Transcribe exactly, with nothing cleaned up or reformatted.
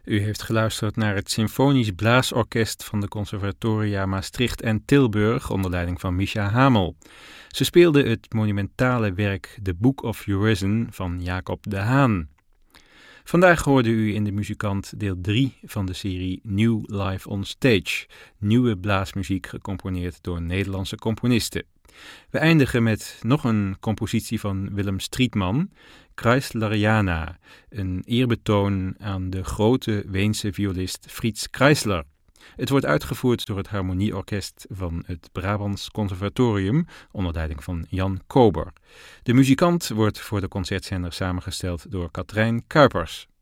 U heeft geluisterd naar het Symfonisch Blaasorkest van de Conservatoria Maastricht en Tilburg onder leiding van Misha Hamel. Ze speelden het monumentale werk The Book of Urizen van Jacob de Haan. Vandaag hoorde u in de muzikant deel drie van de serie New Live on Stage, nieuwe blaasmuziek gecomponeerd door Nederlandse componisten. We eindigen met nog een compositie van Willem Strietman, Kreisleriana, een eerbetoon aan de grote Weense violist Fritz Kreisler. Het wordt uitgevoerd door het harmonieorkest van het Brabants Conservatorium onder leiding van Jan Kober. De muzikant wordt voor de concertzender samengesteld door Katrijn Kuipers.